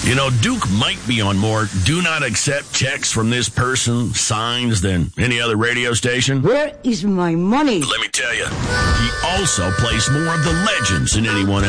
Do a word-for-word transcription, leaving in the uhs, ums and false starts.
You know, Duke might be on more do not accept checks from this person signs than any other radio station. Where is my money? Let me tell you, he also plays more of the legends than anyone else.